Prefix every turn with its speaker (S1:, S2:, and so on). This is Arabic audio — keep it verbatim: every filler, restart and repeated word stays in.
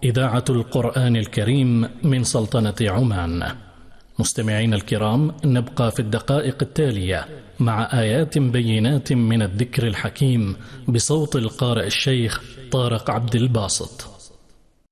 S1: إذاعة القرآن الكريم من سلطنة عمان. مستمعين الكرام، نبقى في الدقائق التالية مع آيات بينات من الذكر الحكيم بصوت القارئ الشيخ طارق عبد الباسط.